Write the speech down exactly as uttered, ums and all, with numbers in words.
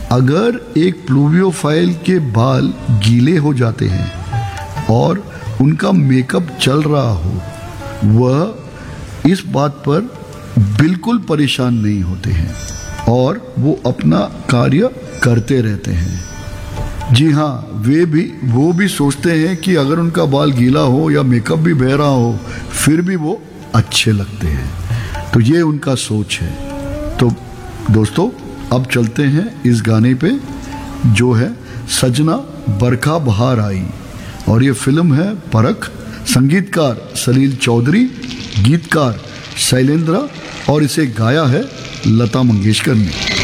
अगर एक प्लूवियोफाइल के बाल गीले हो जाते हैं और उनका मेकअप चल रहा हो, वह इस बात पर बिल्कुल परेशान नहीं होते हैं और वो अपना कार्य करते रहते हैं। जी हाँ, वे भी वो भी सोचते हैं कि अगर उनका बाल गीला हो या मेकअप भी बह रहा हो, फिर भी वो अच्छे लगते हैं। तो ये उनका सोच है। तो दोस्तों, अब चलते हैं इस गाने पे, जो है सजना बरखा बहार आई, और ये फिल्म है परख। संगीतकार सलील चौधरी, गीतकार शैलेंद्र, और इसे गाया है लता मंगेशकर ने।